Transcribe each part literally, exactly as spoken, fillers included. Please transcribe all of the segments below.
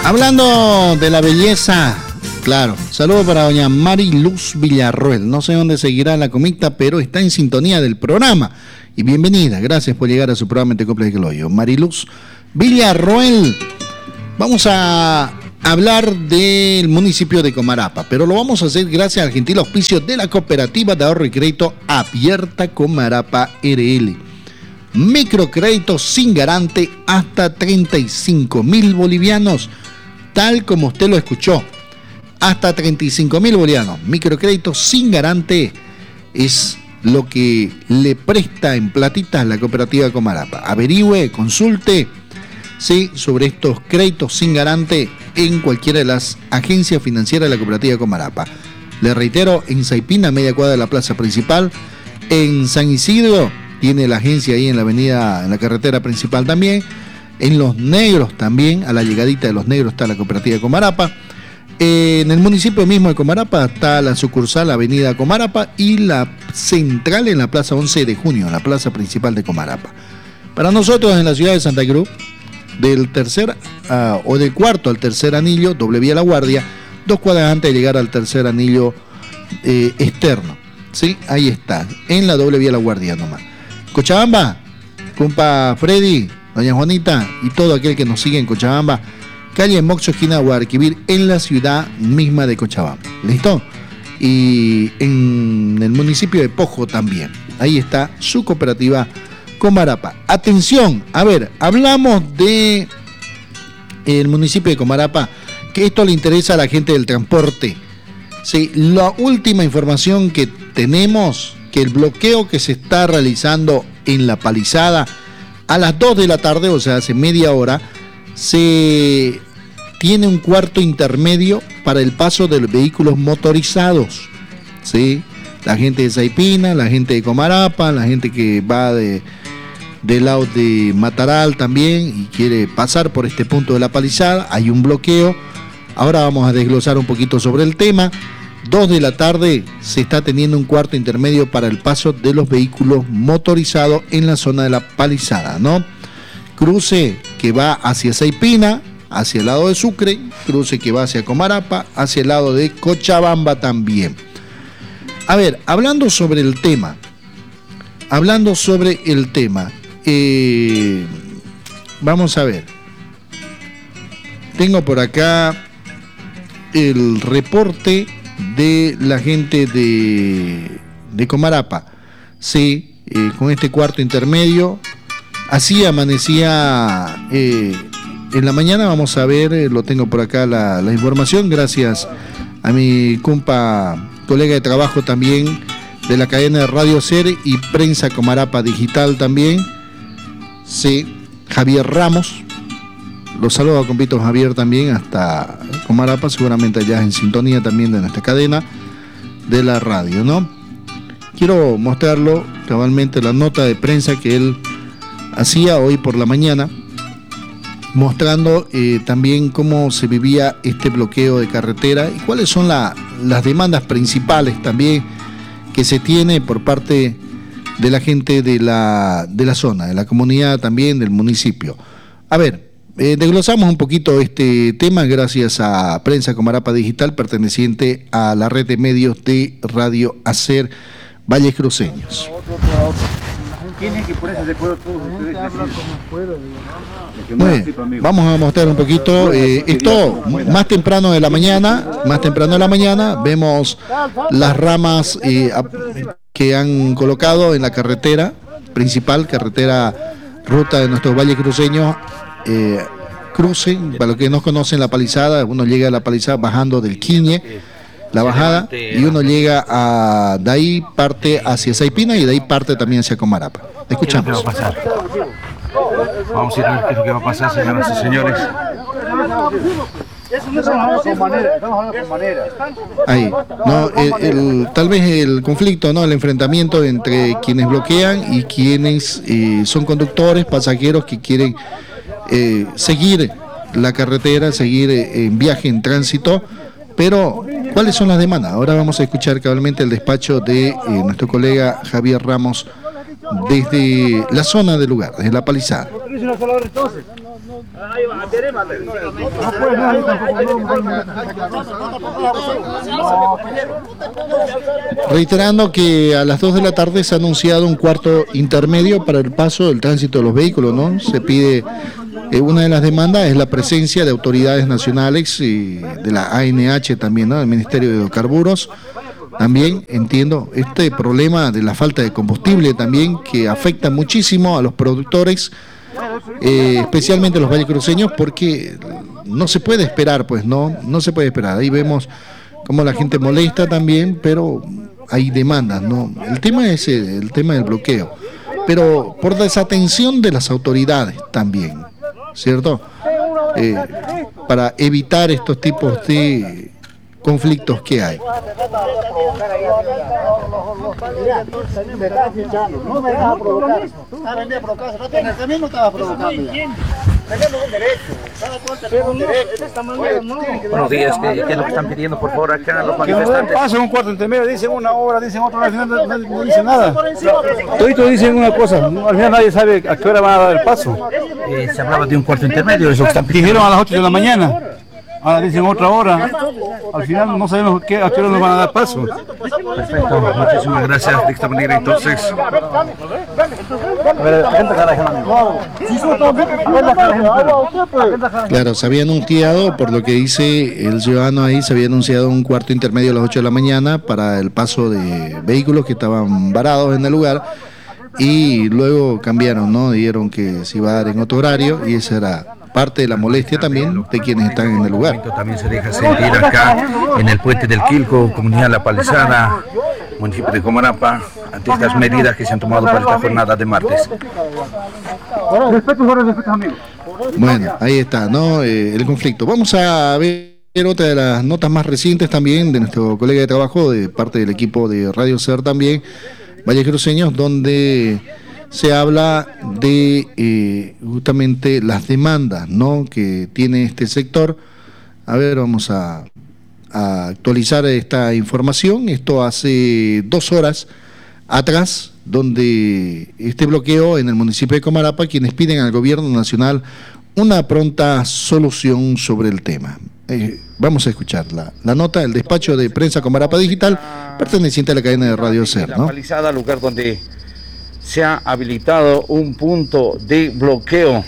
Hablando de la belleza, claro, saludo para doña Mariluz Villarroel. No sé dónde seguirá la comita, pero está en sintonía del programa. Y bienvenida, gracias por llegar a su programa Te Copla de Cloyo. Mariluz Villarroel. Vamos a hablar del municipio de Comarapa, pero lo vamos a hacer gracias al gentil auspicio de la Cooperativa de Ahorro y Crédito Abierta Comarapa R L. Microcréditos sin garante hasta treinta y cinco mil bolivianos, tal como usted lo escuchó, hasta treinta y cinco mil bolivianos. Microcréditos sin garante es lo que le presta en platitas la Cooperativa de Comarapa. Averigüe, consulte, sí, sobre estos créditos sin garante en cualquiera de las agencias financieras de la Cooperativa de Comarapa. Le reitero, en Saipina, media cuadra de la plaza principal. En San Isidro tiene la agencia ahí en la avenida, en la carretera principal también. En Los Negros también, a la llegadita de Los Negros está la Cooperativa de Comarapa. En el municipio mismo de Comarapa está la sucursal Avenida Comarapa y la central en la plaza once de junio, la plaza principal de Comarapa. Para nosotros en la ciudad de Santa Cruz, del tercer uh, o del cuarto al tercer anillo, doble vía La Guardia, dos cuadras antes de llegar al tercer anillo eh, externo. ¿Sí? Ahí está, en la doble vía La Guardia nomás. Cochabamba, compa Freddy, doña Juanita y todo aquel que nos sigue en Cochabamba, calle Moxo, esquina Guadalquivir, en la ciudad misma de Cochabamba. ¿Listo? Y en el municipio de Pojo también. Ahí está su cooperativa Comarapa. Atención, a ver, hablamos de el municipio de Comarapa, que esto le interesa a la gente del transporte. Sí, la última información que tenemos, que el bloqueo que se está realizando en La Palizada a las dos de la tarde, o sea, hace media hora, se tiene un cuarto intermedio para el paso de los vehículos motorizados. ¿Sí? La gente de Saipina, la gente de Comarapa, la gente que va de del lado de Mataral también y quiere pasar por este punto de La Palizada, hay un bloqueo. Ahora vamos a desglosar un poquito sobre el tema. dos de la tarde se está teniendo un cuarto intermedio para el paso de los vehículos motorizados en la zona de La Palizada, ¿no? Cruce que va hacia Saipina, hacia el lado de Sucre, cruce que va hacia Comarapa, hacia el lado de Cochabamba también. A ver, hablando sobre el tema, hablando sobre el tema, eh, vamos a ver. Tengo por acá el reporte de la gente de, de Comarapa. Sí, eh, con este cuarto intermedio. Así amanecía eh, en la mañana. Vamos a ver, eh, lo tengo por acá la, la información, gracias a mi compa, colega de trabajo también de la cadena de Radio Ser y Prensa Comarapa Digital también. Sí, Javier Ramos. Los saludo a compito Javier también hasta Comarapa, seguramente allá en sintonía también de nuestra cadena de la radio, ¿no? Quiero mostrarlo cabalmente la nota de prensa que él hacía hoy por la mañana, mostrando eh, también cómo se vivía este bloqueo de carretera y cuáles son la, las demandas principales también que se tiene por parte de la gente de la, de la zona, de la comunidad también, del municipio. A ver, eh, desglosamos un poquito este tema gracias a Prensa Comarapa Digital, perteneciente a la red de medios de Radio Hacer Valles Cruceños. Bueno, vamos a mostrar un poquito eh, esto más temprano de la mañana, más temprano de la mañana vemos las ramas eh, que han colocado en la carretera principal, carretera ruta de nuestros valles cruceños, eh, cruce, para los que no conocen La Palizada, uno llega a La Palizada bajando del Quiñe, la bajada, y uno llega a, de ahí parte hacia Saipina y de ahí parte también hacia Comarapa. Escuchamos. ¿Qué va a pasar? Vamos a ir a ver qué es lo que va a pasar, señoras y señores. Ahí, no, el, el, tal vez el conflicto, no, el enfrentamiento entre quienes bloquean y quienes eh, son conductores, pasajeros que quieren eh, seguir la carretera, seguir eh, en viaje, en tránsito. Pero, ¿cuáles son las demandas? Ahora vamos a escuchar cabalmente el despacho de eh, nuestro colega Javier Ramos desde la zona del lugar, desde La Palizada. Reiterando que a las dos de la tarde se ha anunciado un cuarto intermedio para el paso del tránsito de los vehículos, ¿no? Se pide, eh, una de las demandas es la presencia de autoridades nacionales y de la A N H también, ¿no? Del Ministerio de Hidrocarburos. También entiendo este problema de la falta de combustible también, que afecta muchísimo a los productores, eh, especialmente a los vallecruceños, porque no se puede esperar, pues no, no se puede esperar. Ahí vemos cómo la gente molesta también, pero hay demandas, ¿no? El tema es el, el tema del bloqueo, pero por desatención de las autoridades también, ¿cierto? Eh, para evitar estos tipos de conflictos que hay. No me vas a provocar. A venir a provocar. En el camino estaba provocando. Tenemos un derecho. Cada cual tenemos un derecho. Buenos días, ¿qué, ¿qué es lo que están pidiendo por favor acá los manifestantes? Pasen un cuarto intermedio, dicen una hora, dicen otra hora, al final no, no, no dicen nada. Todos dicen una cosa, al final nadie sabe a qué hora van a dar el paso. Eh, se hablaba de un cuarto intermedio, eso que están pidiendo. Dijeron a las ocho de la mañana. Ahora dicen otra hora, al final no sabemos qué, a qué hora nos van a dar paso. Perfecto, muchísimas gracias. De esta manera entonces. Claro, se había anunciado, por lo que dice el ciudadano ahí, se había anunciado un cuarto intermedio a las ocho de la mañana para el paso de vehículos que estaban varados en el lugar, y luego cambiaron, ¿no? Dijeron que se iba a dar en otro horario, y esa era parte de la molestia también de quienes están en el lugar. También se deja sentir acá en el puente del Quilco, comunidad La Palizada, municipio de Comarapa, ante estas medidas que se han tomado para esta jornada de martes. Bueno, ahí está, ¿no? Eh, el conflicto. Vamos a ver otra de las notas más recientes también de nuestro colega de trabajo, de parte del equipo de Radio Ser también, vallecruceños, donde se habla de eh, justamente las demandas, ¿no?, que tiene este sector. A ver, vamos a, a actualizar esta información. Esto hace dos horas atrás, donde este bloqueo en el municipio de Comarapa, quienes piden al gobierno nacional una pronta solución sobre el tema. Eh, vamos a escuchar la, la nota del despacho de prensa Comarapa Digital, perteneciente a la cadena de Radio Ser, ¿no? La Palizada, lugar donde se ha habilitado un punto de bloqueo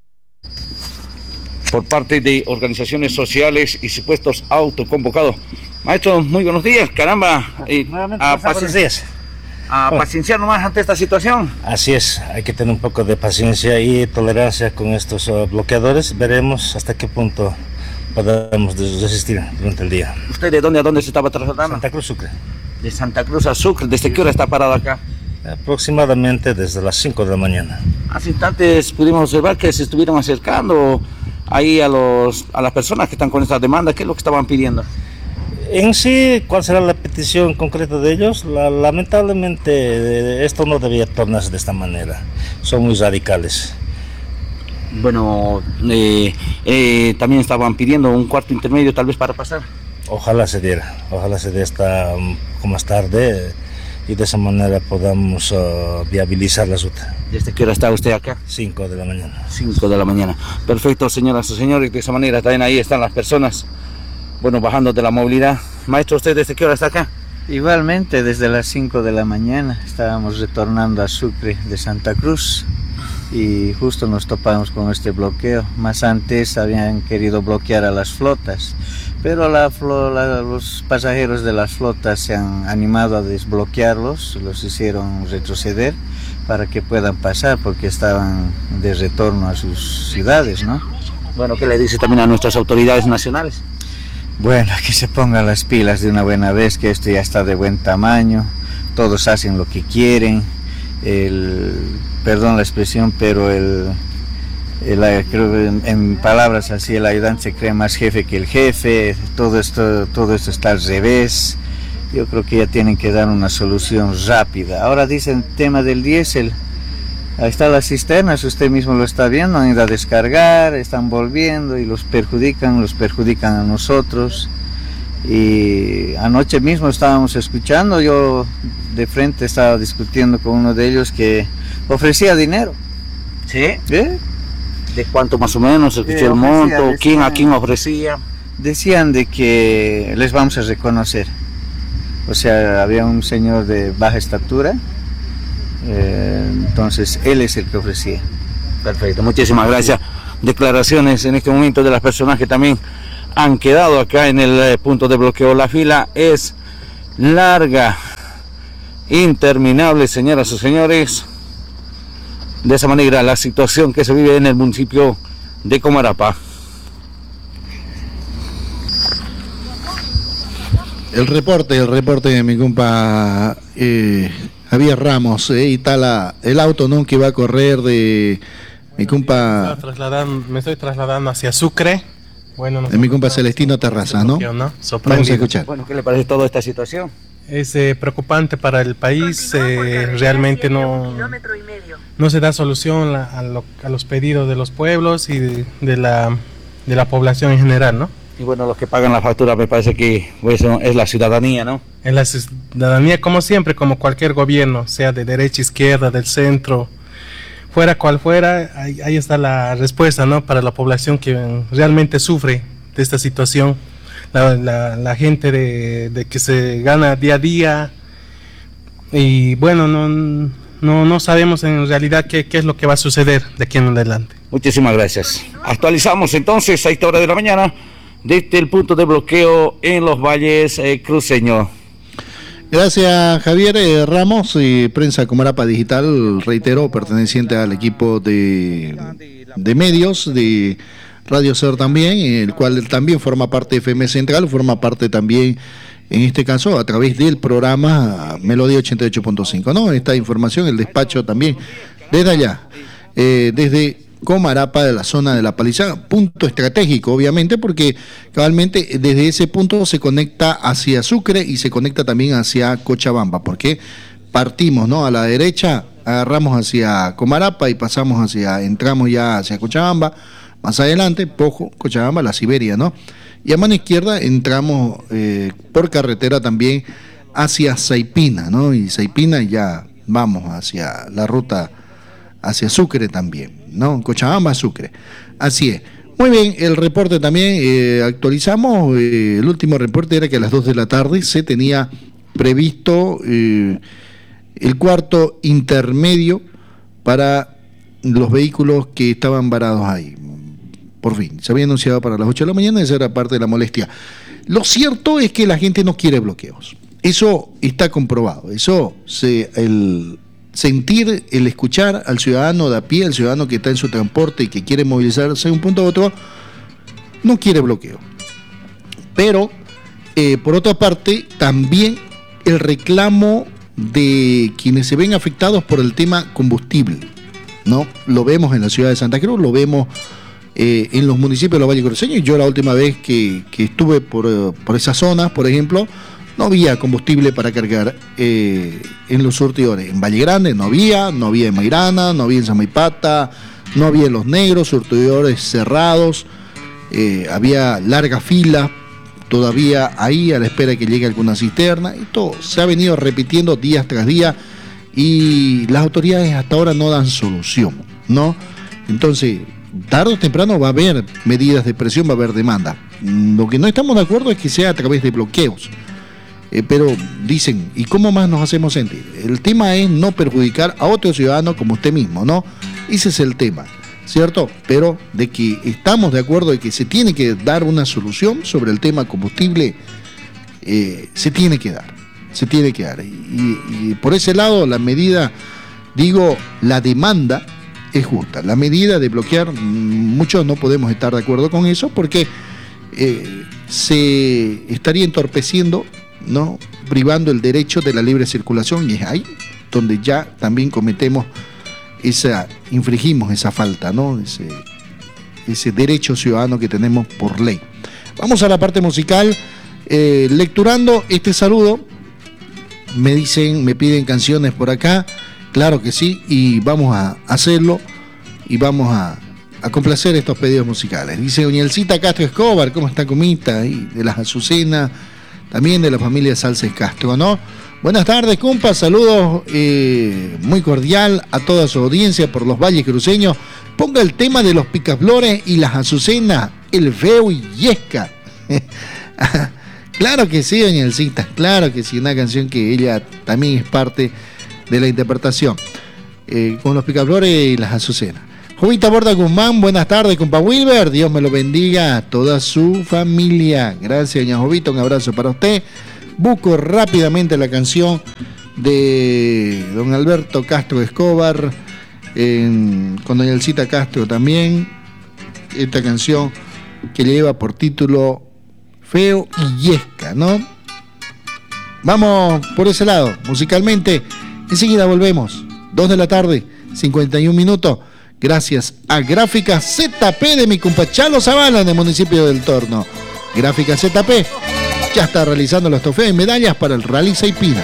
por parte de organizaciones sociales y supuestos autoconvocados. Maestro, muy buenos días, caramba, eh, a, paciencia, a bueno. pacienciar nomás ante esta situación. Así es, hay que tener un poco de paciencia y tolerancia con estos uh, bloqueadores. Veremos hasta qué punto podemos resistir durante el día. ¿Usted de dónde a dónde se estaba trasladando? Santa Cruz, Sucre. De Santa Cruz a Sucre, ¿desde qué hora está parado acá? Aproximadamente desde las cinco de la mañana. Hace instantes pudimos observar que se estuvieron acercando ahí a, los, a las personas que están con esta demanda. ¿Qué es lo que estaban pidiendo? En sí, ¿cuál será la petición concreta de ellos? La, lamentablemente esto no debía tornarse de esta manera. Son muy radicales. Bueno, eh, eh, también estaban pidiendo un cuarto intermedio tal vez para pasar. Ojalá se diera, ojalá se diera hasta um, como más tarde, y de esa manera podamos uh, viabilizar la ruta. ¿Desde qué hora está usted acá? cinco de la mañana. cinco de la mañana. Perfecto, señoras y señores, de esa manera también ahí están las personas, bueno, bajando de la movilidad. Maestro, ¿usted desde qué hora está acá? Igualmente, desde las cinco de la mañana estábamos retornando a Sucre de Santa Cruz y justo nos topamos con este bloqueo. Más antes habían querido bloquear a las flotas, pero la, la, los pasajeros de las flotas se han animado a desbloquearlos, los hicieron retroceder para que puedan pasar porque estaban de retorno a sus ciudades, ¿no? Bueno, ¿qué le dice también a nuestras autoridades nacionales? Bueno, que se pongan las pilas de una buena vez, que esto ya está de buen tamaño, todos hacen lo que quieren, el, perdón la expresión, pero el, el, creo que en, en palabras así, el ayudante se cree más jefe que el jefe, todo esto, todo esto está al revés. Yo creo que ya tienen que dar una solución rápida. Ahora dicen tema del diésel. Ahí está las cisternas, usted mismo lo está viendo, han ido a descargar, están volviendo y los perjudican, los perjudican a nosotros. Y anoche mismo estábamos escuchando, yo de frente estaba discutiendo con uno de ellos que ofrecía dinero. ¿Sí? ¿Eh? ¿De cuánto más o menos? ¿Escuché Eh, el monto? ofrecía, ¿Quién a decían- quién ofrecía? Decían de que les vamos a reconocer. O sea, había un señor de baja estatura, eh, entonces él es el que ofrecía. Perfecto, muchísimas gracias. Declaraciones en este momento de las personas que también han quedado acá en el eh, punto de bloqueo. La fila es larga, interminable, señoras y señores. De esa manera, la situación que se vive en el municipio de Comarapa. El reporte, el reporte de mi compa eh, Javier Ramos, eh, y está la, el auto, ¿no?, que va a correr de mi compa, Me estoy trasladando hacia Sucre. Bueno, de mi compa Celestino Terraza, ¿no? Vamos a escuchar. Bueno, ¿qué le parece toda esta situación? Es eh, preocupante para el país, eh, realmente no, no se da solución a, a, lo, a los pedidos de los pueblos y de, de, la, de la población en general, ¿no? Y bueno, los que pagan la factura me parece que pues, es la ciudadanía, ¿no? En la ciudadanía, como siempre, como cualquier gobierno, sea de derecha, izquierda, del centro, fuera cual fuera, ahí, ahí está la respuesta, ¿no?, para la población que realmente sufre de esta situación. La, la, la gente de, de que se gana día a día y bueno, no, no, no sabemos en realidad qué, qué es lo que va a suceder de aquí en adelante. Muchísimas gracias. Actualizamos entonces a esta hora de la mañana desde el punto de bloqueo en los valles eh, cruceños. Gracias, Javier eh, Ramos, eh, Prensa Comarapa Digital, reitero, perteneciente al equipo de, de medios de Radio Ser también, el cual también forma parte de F M Central, forma parte también, en este caso, a través del programa Melodía ochenta y ocho punto cinco, ¿no? Esta información, el despacho también, desde allá, eh, desde Comarapa, de la zona de La Palizada, punto estratégico, obviamente, porque cabalmente desde ese punto se conecta hacia Sucre y se conecta también hacia Cochabamba, porque partimos, ¿no?, a la derecha, agarramos hacia Comarapa y pasamos hacia, entramos ya hacia Cochabamba. Más adelante, Pojo, Cochabamba, la Siberia, ¿no? Y a mano izquierda entramos eh, por carretera también hacia Saipina, ¿no? Y Saipina ya vamos hacia la ruta hacia Sucre también, ¿no? Cochabamba, Sucre. Así es. Muy bien, el reporte también eh, actualizamos. Eh, el último reporte era que a las dos de la tarde se tenía previsto eh, el cuarto intermedio para los vehículos que estaban varados ahí. Por fin, se había anunciado para las ocho de la mañana, esa era parte de la molestia. Lo cierto es que la gente no quiere bloqueos. Eso está comprobado. Eso, se, el sentir, el escuchar al ciudadano de a pie, al ciudadano que está en su transporte y que quiere movilizarse de un punto a otro, no quiere bloqueo. Pero, eh, por otra parte, también el reclamo de quienes se ven afectados por el tema combustible, ¿no? Lo vemos en la ciudad de Santa Cruz, lo vemos Eh, en los municipios de los Valles Cruceños. Yo la última vez que, que estuve por, uh, por esas zonas, por ejemplo, no había combustible para cargar eh, en los surtidores. En Valle Grande no había, no había en Mairana, no había en Samaipata, no había en Los Negros, surtidores cerrados, eh, había larga fila todavía ahí a la espera de que llegue alguna cisterna, y todo se ha venido repitiendo día tras día y las autoridades hasta ahora no dan solución, ¿no? Entonces, tarde o temprano va a haber medidas de presión, va a haber demanda. Lo que no estamos de acuerdo es que sea a través de bloqueos. Eh, pero dicen, ¿y cómo más nos hacemos sentir? El tema es no perjudicar a otro ciudadano como usted mismo, ¿no? Ese es el tema, ¿cierto? Pero de que estamos de acuerdo de que se tiene que dar una solución sobre el tema combustible, eh, se tiene que dar, se tiene que dar. Y, y por ese lado, la medida, digo, la demanda es justa. La medida de bloquear, muchos no podemos estar de acuerdo con eso porque eh, se estaría entorpeciendo, ¿no?, privando el derecho de la libre circulación, y es ahí donde ya también cometemos esa, infringimos esa falta, ¿no?, ese, ese derecho ciudadano que tenemos por ley. Vamos a la parte musical, eh, lecturando este saludo. Me dicen, me piden canciones por acá. Claro que sí, y vamos a hacerlo y vamos a, a complacer estos pedidos musicales. Dice doña Elcita Castro Escobar, ¿cómo está, comita? Y de las Azucenas, también de la familia Salces Castro, ¿no? Buenas tardes, compa. Saludos eh, muy cordial a toda su audiencia por los valles cruceños. Ponga el tema de los picaflores y las azucenas, el feo y yesca. Claro que sí, doña Elcita, claro que sí, una canción que ella también es parte de la interpretación. Eh, con los picaflores y las azucenas. Jovita Borda Guzmán, buenas tardes, compa Wilber. Dios me lo bendiga a toda su familia. Gracias, doña Jovita, un abrazo para usted. Busco rápidamente la canción de don Alberto Castro Escobar, en, con doña Elcita Castro también. Esta canción que lleva por título Feo y Yesca, ¿no? Vamos por ese lado, musicalmente. Enseguida volvemos. dos de la tarde, cincuenta y un minutos. Gracias a Gráfica Z P de mi compa Chalo Zavala, en el municipio del Torno. Gráfica Z P ya está realizando los trofeos y medallas para el Rally Saipina.